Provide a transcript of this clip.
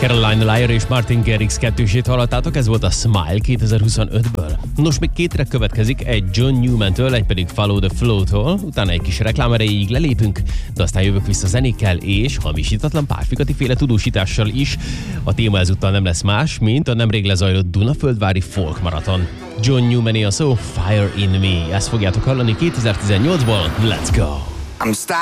Caroline Liar és Martin Garrix kettősét hallottátok, ez volt a Smile 2025-ből. Nos, még két track következik, egy John Newman-től, egy pedig Follow the Flow-tól, utána egy kis reklám erejéig lelépünk, de aztán jövök vissza zenékkel és hamisítatlan párfikati féle tudósítással is. A téma ezúttal nem lesz más, mint a nemrég lezajlott Dunaföldvári Folk Marathon. John Newman-é a szó, Fire in Me, ezt fogjátok hallani 2018-ból, let's go!